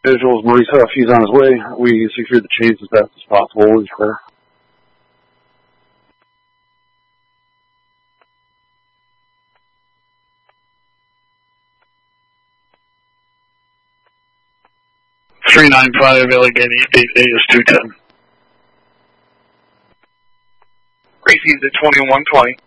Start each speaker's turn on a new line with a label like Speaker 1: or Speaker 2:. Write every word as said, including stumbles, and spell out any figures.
Speaker 1: Visuals, Maurice Huff, he's on his way. We secured the chains as fast as possible. He's clear.
Speaker 2: three nine five Allegheny, date is two ten.
Speaker 3: Gracie's at twenty-one twenty.